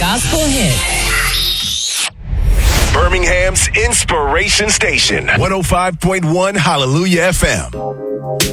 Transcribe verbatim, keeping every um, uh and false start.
gospel hit. Birmingham's Inspiration Station, one oh five point one Hallelujah F M.